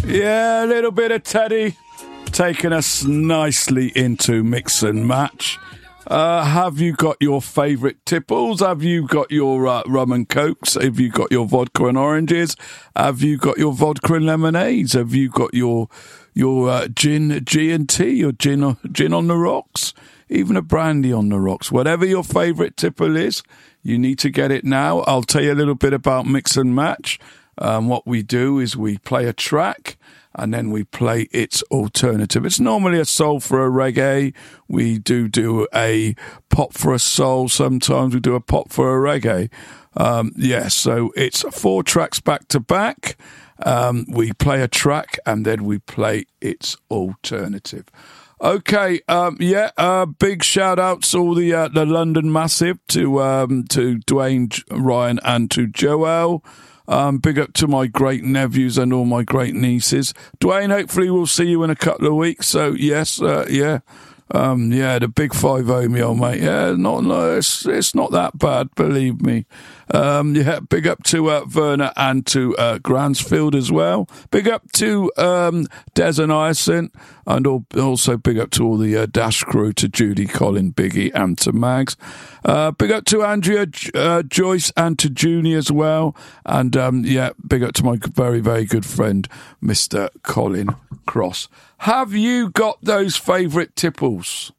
Yeah, a little bit of Teddy taking us nicely into mix and match. Have you got your favourite tipples? Have you got your rum and cokes? Have you got your vodka and oranges? Have you got your vodka and lemonades? Have you got your gin G&T, your gin on the rocks? Even a brandy on the rocks. Whatever your favourite tipple is, you need to get it now. I'll tell you a little bit about mix and match. What we do is we play a track and then we play its alternative. It's normally a soul for a reggae. We do a pop for a soul. Sometimes we do a pop for a reggae. So it's 4 tracks back to back. We play a track and then we play its alternative. Okay, big shout outs all the London Massive to Dwayne, Ryan and to Joel. Big up to my great nephews and all my great nieces. Dwayne, hopefully we'll see you in a couple of weeks. So, yes, the big 5-0, me old mate. Yeah, it's not that bad, believe me. Big up to Werner and to Gransfield as well. Big up to Des and Hyacinth, and also big up to all the Dash crew, to Judy, Colin, Biggie, and to Mags. Big up to Andrea, Joyce, and to Junie as well. And big up to my very, very good friend, Mr. Colin Cross. Have you got those favourite tipples?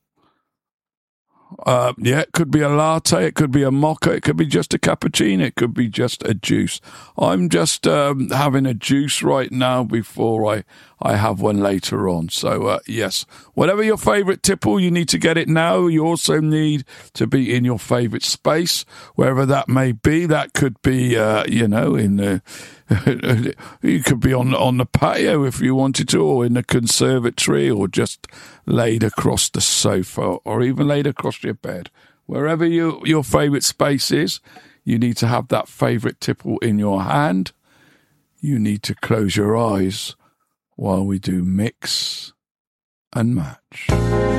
It could be a latte, it could be a mocha, it could be just a cappuccino, it could be just a juice. I'm just having a juice right now before I have one later on. So, yes, whatever your favourite tipple, you need to get it now. You also need to be in your favourite space, wherever that may be. That could be, in the... You could be on the patio if you wanted to, or in the conservatory, or just laid across the sofa, or even laid across your bed. Wherever your favourite space is, you need to have that favourite tipple in your hand. You need to close your eyes while we do mix and match.